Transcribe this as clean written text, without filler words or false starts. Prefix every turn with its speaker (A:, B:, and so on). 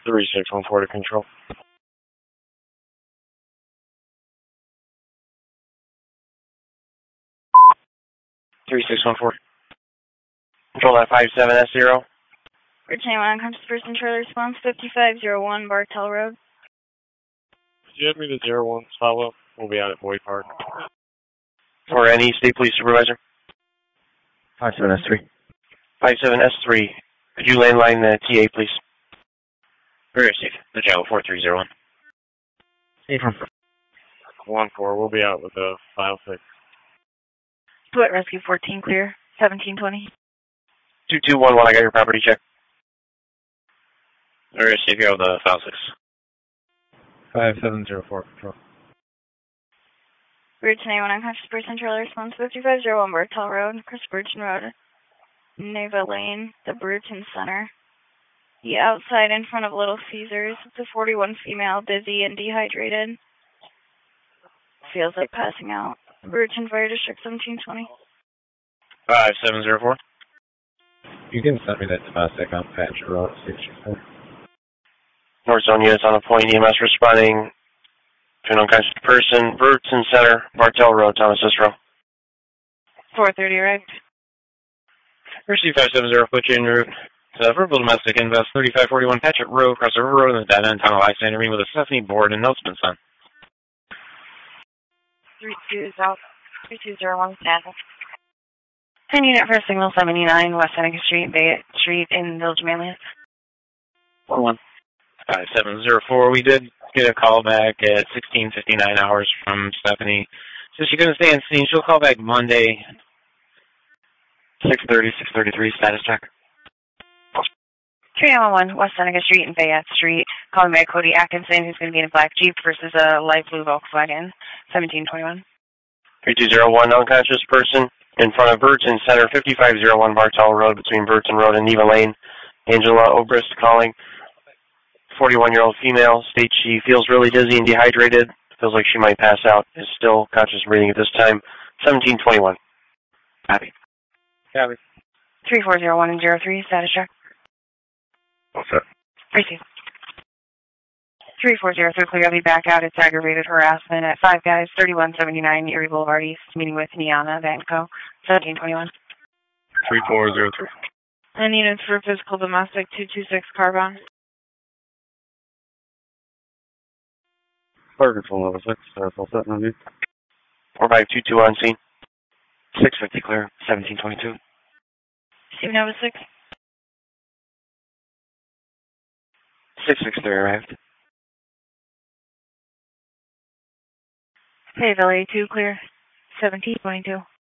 A: 3614 to control. 3614. Control that 57S0.
B: Bridge 91, unconscious person, trailer response 5501 Bartell Road.
A: Could you have me to 01 follow up? We'll be out at Boyd Park.
C: For any state police supervisor?
D: 57S3.
C: 57S3. Could you landline the TA, please?
E: Very safe. The Jail 4301.
D: Safe room.
A: 1-4, we'll be out with the file 6.
B: Split rescue 14 clear, 1720.
C: 2211, I got your property check.
E: Very safe here with the file 6.
A: 5704 control.
B: Bridge 91, unconscious person, trailer response 5501 Bartell Road, Chris Burton Road, Neva Lane, the Bruton Center. The outside in front of Little Caesars. It's a 41 female, dizzy and dehydrated. Feels like passing out. Bruton Fire District 1720.
E: 5704.
A: You can send me that domestic on Patch Road 64.
C: North Zone units on a point. EMS responding to an unconscious person. Bruton Center, Bartell Road, Thomas Cicero.
B: 430 arrived.
E: Receive 570, put you en route. It's a verbal domestic invest 3541 Patchett Road, across the river road in the dead end tunnel. Bystander meeting with a Stephanie board and notes been sent.
B: 32 South, 3201 Stanton. 10 unit for signal 79 West Seneca Street, Bay Street in Village Manlius.
E: 41. 5704. We did get a call back at 16:59 hours from Stephanie. So she couldn't stay on scene. She'll call back Monday.
C: 630, 633, status check.
B: 3911 West Seneca Street and Fayette Street. Calling by Cody Atkinson, who's going to be in a black Jeep versus a light blue Volkswagen. 1721.
C: 3201, unconscious person in front of Burton Center, 5501 Bartell Road, between Burton Road and Neva Lane. Angela Obrist calling. 41-year-old female, states she feels really dizzy and dehydrated, feels like she might pass out, is still conscious breathing at this time. 1721. Copy.
A: Copy.
B: 3401 and 03, status check.
A: What's up?
B: Receive. 3403, clearly back out. It's aggravated harassment at 5 Guys, 3179 Erie Boulevard East, meeting with Niana Vanco. 1721.
A: 3403.
B: And units for physical domestic 226 Carbon.
A: Fire control level 6, full set, no need.
C: 4522 on scene. 650 clear, 1722.
B: Steve Nova 6.
C: 663 arrived.
B: Hey, LA 2 clear, 1722.